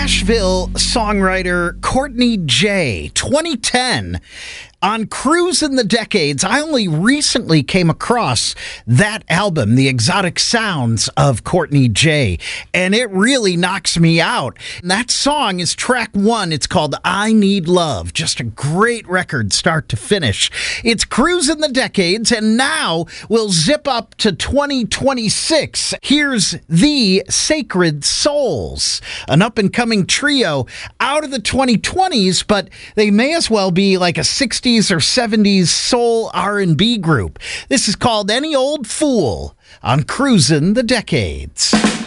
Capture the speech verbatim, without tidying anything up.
Nashville songwriter Courtney J, twenty ten. On Cruising the Decades, I only recently came across that album, The Exotic Sounds of Courtney J, and it really knocks me out. That song is track one. It's called I Need Love. Just a great record, start to finish. It's Cruising the Decades, and now we'll zip up to twenty twenty-six. Here's The Sacred Souls, an up-and-coming trio out of the twenty twenties, but they may as well be like a sixties or seventies soul R and B group. This is called Any Old Fool on Cruising the Decades.